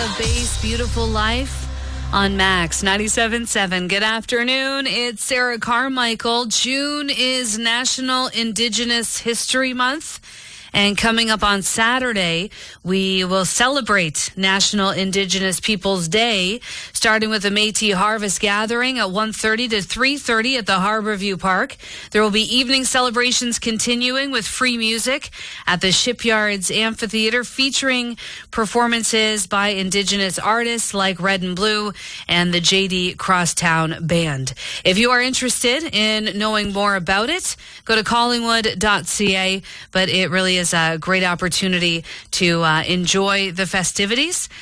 of Bass, Beautiful Life on Max 97.7. Good afternoon. It's Sarah Carmichael. June is National Indigenous History Month. And coming up on Saturday, we will celebrate National Indigenous Peoples Day, starting with a Métis Harvest Gathering at 1:30 to 3:30 at the Harborview Park. There will be evening celebrations continuing with free music at the Shipyards Amphitheater, featuring performances by Indigenous artists like Red and Blue and the JD Crosstown Band. If you are interested in knowing more about it, go to collingwood.ca, but it really is a great opportunity to enjoy the festivities.